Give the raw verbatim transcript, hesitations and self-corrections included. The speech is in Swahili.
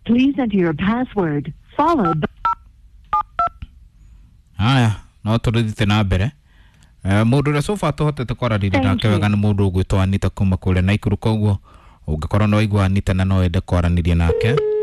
Please enter your password followed by... Haya, no turithite na mbere. Eh mundu ria sofa tuhotete kwaranĩria nake wega nĩ mundu ũgwĩtwo Anita kuma kũrĩa Naikuru, koguo ũngĩkorwo no igua Anita na no ende kwaranĩria nake.